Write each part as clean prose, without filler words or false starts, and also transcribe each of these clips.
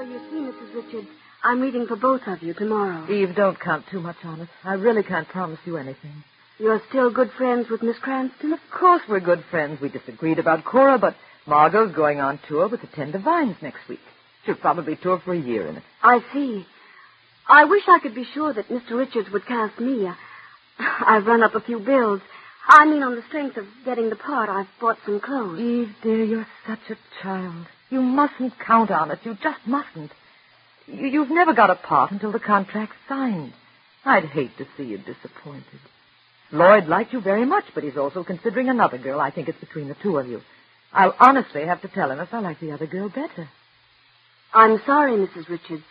you see, Mrs. Richards, I'm reading for both of you tomorrow. Eve, don't count too much on it. I really can't promise you anything. You're still good friends with Miss Cranston? Of course we're good friends. We disagreed about Cora, but Margot's going on tour with the Tender Vines next week. She'll probably tour for a year in it. I see. I wish I could be sure that Mr. Richards would cast me. I've run up a few bills. I mean, on the strength of getting the part, I've bought some clothes. Eve, dear, you're such a child. You mustn't count on it. You just mustn't. You've never got a part until the contract's signed. I'd hate to see you disappointed. Lloyd liked you very much, but he's also considering another girl. I think it's between the two of you. I'll honestly have to tell him if I like the other girl better. I'm sorry, Mrs. Richards.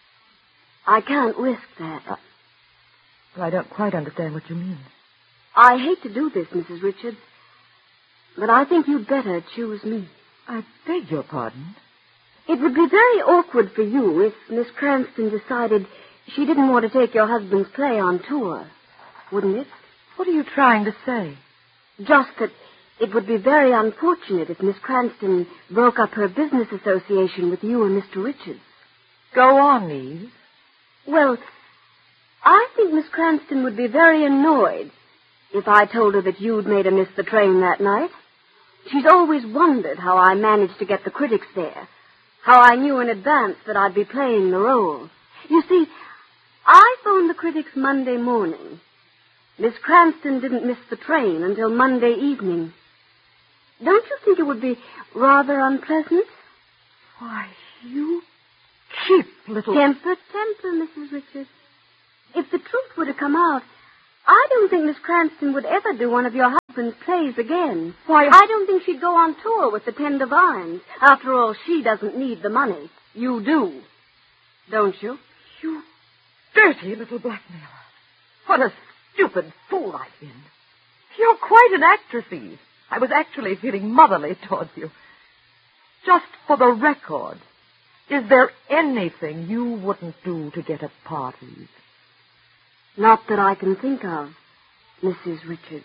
I can't risk that. I don't quite understand what you mean. I hate to do this, Mrs. Richards, but I think you'd better choose me. I beg your pardon? It would be very awkward for you if Miss Cranston decided she didn't want to take your husband's play on tour, wouldn't it? What are you trying to say? Just that it would be very unfortunate if Miss Cranston broke up her business association with you and Mr. Richards. Go on, Eve. Well, I think Miss Cranston would be very annoyed if I told her that you'd made her miss the train that night. She's always wondered how I managed to get the critics there, how I knew in advance that I'd be playing the role. You see, I phoned the critics Monday morning. Miss Cranston didn't miss the train until Monday evening. Don't you think it would be rather unpleasant? Why, you cheap little... Temper, Mrs. Richards. If the truth were to come out, I don't think Miss Cranston would ever do one of your husband's plays again. Why, I don't think she'd go on tour with the Tender Vines. After all, she doesn't need the money. You do. Don't you? You dirty little blackmailer. What a stupid fool I've been. You're quite an actress, Eve. I was actually feeling motherly towards you. Just for the record, is there anything you wouldn't do to get a part, Eve? Not that I can think of, Mrs. Richards.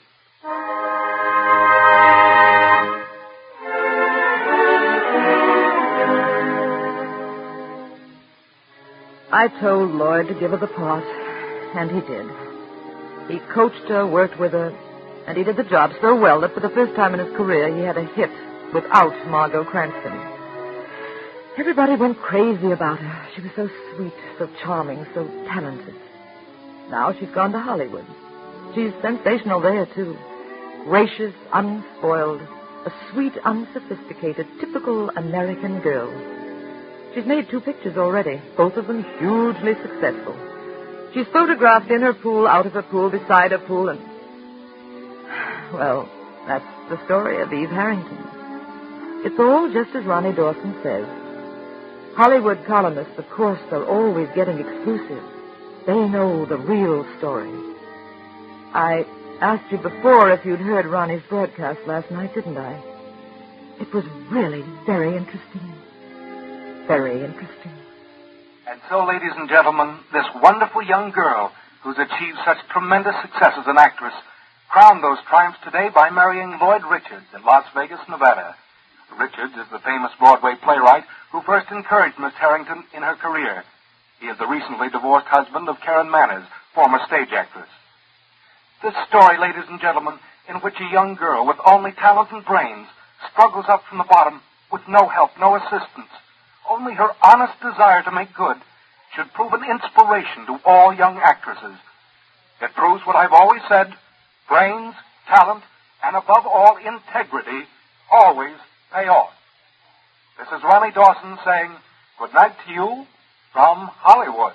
I told Lloyd to give her the part, and he did. He coached her, worked with her, and he did the job so well that for the first time in his career he had a hit without Margot Cranston. Everybody went crazy about her. She was so sweet, so charming, so talented. Now she's gone to Hollywood. She's sensational there, too. Gracious, unspoiled, a sweet, unsophisticated, typical American girl. She's made 2 pictures already, both of them hugely successful. She's photographed in her pool, out of her pool, beside her pool, and... Well, that's the story of Eve Harrington. It's all just as Ronnie Dawson says. Hollywood columnists, of course, are always getting exclusive. They know the real story. I asked you before if you'd heard Ronnie's broadcast last night, didn't I? It was really very interesting. Very interesting. And so, ladies and gentlemen, this wonderful young girl who's achieved such tremendous success as an actress crowned those triumphs today by marrying Lloyd Richards in Las Vegas, Nevada. Richards is the famous Broadway playwright who first encouraged Miss Harrington in her career. He is the recently divorced husband of Karen Manners, former stage actress. This story, ladies and gentlemen, in which a young girl with only talent and brains struggles up from the bottom with no help, no assistance, only her honest desire to make good, should prove an inspiration to all young actresses. It proves what I've always said: brains, talent, and above all, integrity always pay off. This is Ronnie Dawson saying good night to you from Hollywood.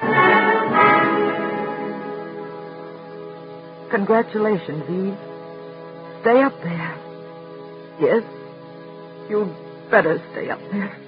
Congratulations, Eve. Stay up there. Yes, you'd better stay up there.